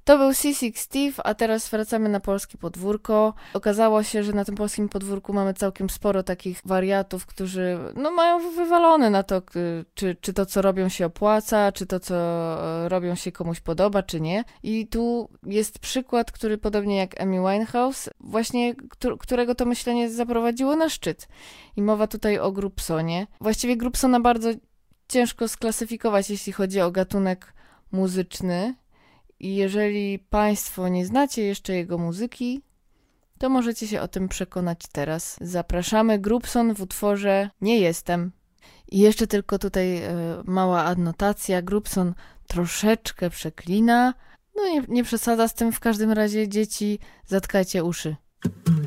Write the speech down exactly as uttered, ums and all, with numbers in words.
To był Seasick Steve, a teraz wracamy na polskie podwórko. Okazało się, że na tym polskim podwórku mamy całkiem sporo takich wariatów, którzy no, mają wywalone na to, czy, czy to, co robią, się opłaca, czy to, co robią, się komuś podoba, czy nie. I tu jest przykład, który podobnie jak Amy Winehouse, właśnie którego to myślenie zaprowadziło na szczyt. I mowa tutaj o Grubsonie. Właściwie Grubsona bardzo ciężko sklasyfikować, jeśli chodzi o gatunek muzyczny. I jeżeli Państwo nie znacie jeszcze jego muzyki, to możecie się o tym przekonać teraz. Zapraszamy, Grubson w utworze Nie jestem. I jeszcze tylko tutaj e, mała adnotacja. Grubson troszeczkę przeklina. No nie, nie przesadza z tym, w każdym razie dzieci, zatkajcie uszy.